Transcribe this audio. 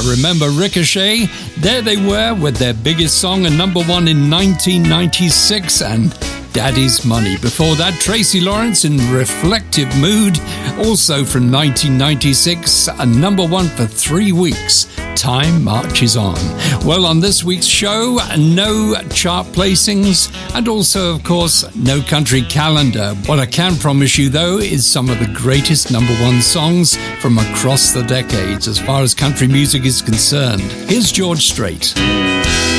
Remember Ricochet? There they were with their biggest song and number one in 1996, and Daddy's Money. Before that, Tracy Lawrence in Reflective Mood, also from 1996, and number one for 3 weeks. Time Marches On. Well, on this week's show, no chart placings, and also, of course, no country calendar. What I can promise you, though, is some of the greatest number one songs from across the decades as far as country music is concerned. Here's George Strait.